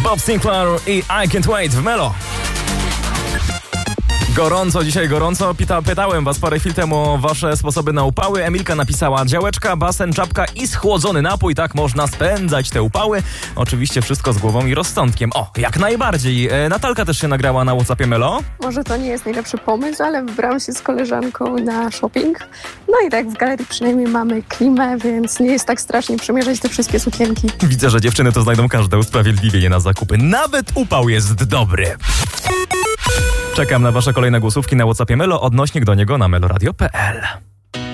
Bob Sinclair i I Can't Wait w Melo. Gorąco, dzisiaj gorąco. Pytałem was parę chwil temu o wasze sposoby na upały. Emilka napisała: działeczka, basen, czapka i schłodzony napój. Tak można spędzać te upały. Oczywiście wszystko z głową i rozsądkiem. O, jak najbardziej. Natalka też się nagrała na WhatsAppie Melo. Może to nie jest najlepszy pomysł, ale wybrałam się z koleżanką na shopping. No i tak w galerii przynajmniej mamy klimę, więc nie jest tak strasznie przemierzać te wszystkie sukienki. Widzę, że dziewczyny to znajdą każde usprawiedliwienie na zakupy. Nawet upał jest dobry. Czekam na wasze kolejne głosówki na WhatsAppie Melo, odnośnik do niego na meloradio.pl.